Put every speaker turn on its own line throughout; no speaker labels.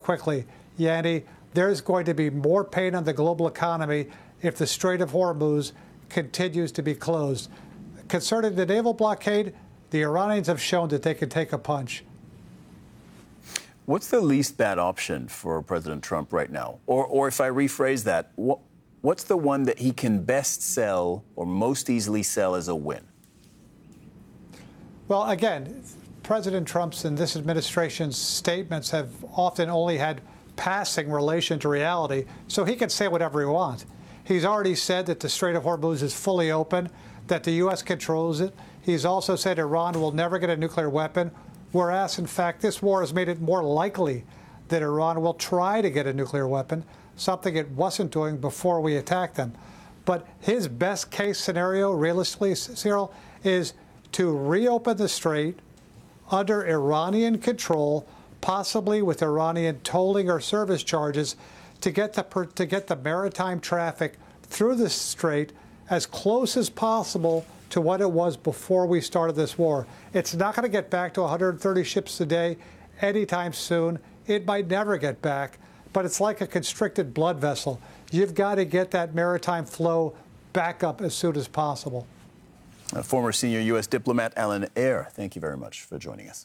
quickly. Yanni, there's going to be more pain on the global economy if the Strait of Hormuz continues to be closed. Concerning the naval blockade, the Iranians have shown that they can take a punch.
What's the least bad option for President Trump right now? Or if I rephrase that, what's the one that he can best sell or most easily sell as a win?
Well, again, President Trump's and this administration's statements have often only had passing relation to reality, so he can say whatever he wants. He's already said that the Strait of Hormuz is fully open, that the U.S. controls it. He's also said Iran will never get a nuclear weapon, whereas, in fact, this war has made it more likely that Iran will try to get a nuclear weapon, something it wasn't doing before we attacked them. But his best case scenario, realistically, Cyril, is to reopen the strait under Iranian control, possibly with Iranian tolling or service charges, to get the maritime traffic through the strait as close as possible to what it was before we started this war. It's not going to get back to 130 ships a day anytime soon. It might never get back, but it's like a constricted blood vessel. You've got to get that maritime flow back up as soon as possible.
Former senior U.S. diplomat Alan Eyre, thank you very much for joining us.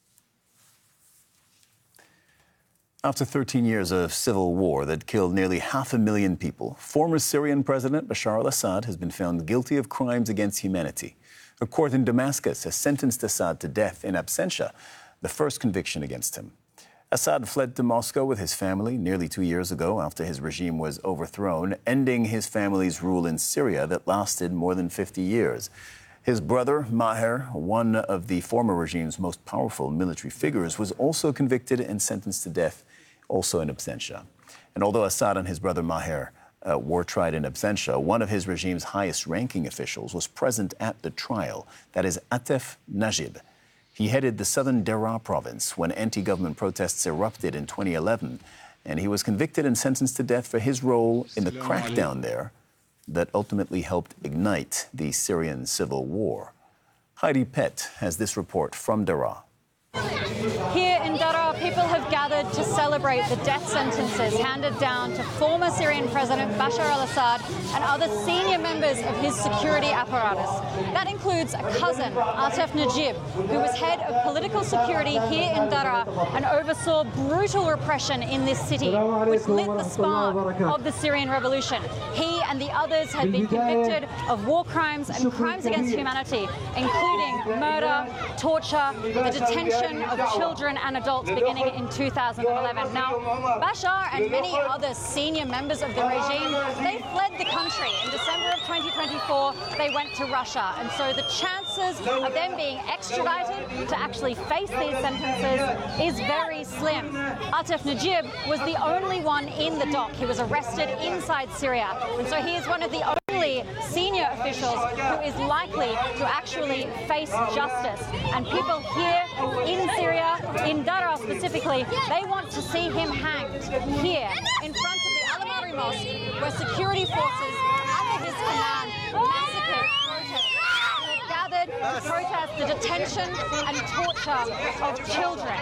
After 13 years of civil war that killed nearly 500,000 people, former Syrian President Bashar al-Assad has been found guilty of crimes against humanity. A court in Damascus has sentenced Assad to death in absentia, the first conviction against him. Assad fled to Moscow with his family nearly 2 years ago after his regime was overthrown, ending his family's rule in Syria that lasted more than 50 years. His brother, Maher, one of the former regime's most powerful military figures, was also convicted and sentenced to death, also in absentia. And although Assad and his brother Maher were tried in absentia, one of his regime's highest-ranking officials was present at the trial. That is Atef Najib. He headed the southern Daraa province when anti-government protests erupted in 2011, and he was convicted and sentenced to death for his role in the crackdown there that ultimately helped ignite the Syrian civil war. Heidi Pett has this report from Daraa.
Here in Daraa, people have gathered to celebrate the death sentences handed down to former Syrian President Bashar al-Assad and other senior members of his security apparatus. That includes a cousin, Atef Najib, who was head of political security here in Daraa and oversaw brutal repression in this city, which lit the spark of the Syrian revolution. He and the others had been convicted of war crimes and crimes against humanity, including murder, torture, the detention of children and adults beginning in 2011. Now, Bashar and many other senior members of the regime, they fled the country. In December of 2024, they went to Russia. And so the chances of them being extradited to actually face these sentences is very slim. Atef Najib was the only one in the dock. He was arrested inside Syria. And so he is one of the only senior officials who is likely to actually face justice. And people here in Syria, in Daraa specifically, they want to see him hanged here in front of the Al-Amari Mosque, where security forces under his command massacred protesters who had gathered to protest the detention and torture of children.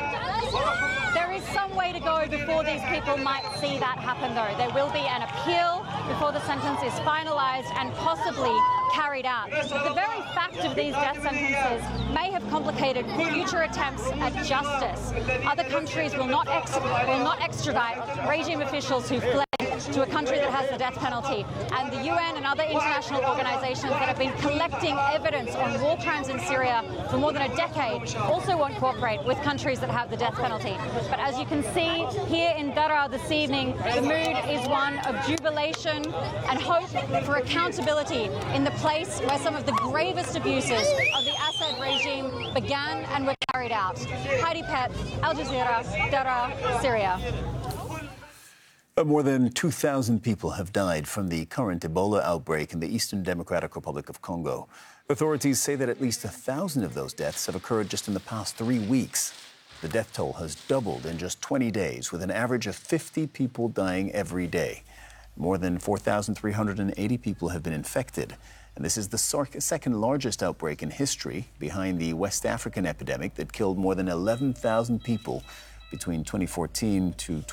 There is some way to go before these people might see that happen, though. There will be an appeal before the sentence is finalized and possibly carried out. The very fact of these death sentences may have complicated future attempts at justice. Other countries will not extradite regime officials who fled to a country that has the death penalty. And the UN and other international organizations that have been collecting evidence on war crimes in Syria for more than a decade also won't cooperate with countries that have the death penalty. But as you can see here in Daraa this evening, the mood is one of jubilation and hope for accountability in the place where some of the gravest abuses of the Assad regime began and were carried out. Heidi Pett, Al Jazeera, Daraa, Syria.
More than 2,000 people have died from the current Ebola outbreak in the Eastern Democratic Republic of Congo. Authorities say that at least 1,000 of those deaths have occurred just in the past 3 weeks. The death toll has doubled in just 20 days, with an average of 50 people dying every day. More than 4,380 people have been infected. And this is the second largest outbreak in history, behind the West African epidemic that killed more than 11,000 people between 2014 to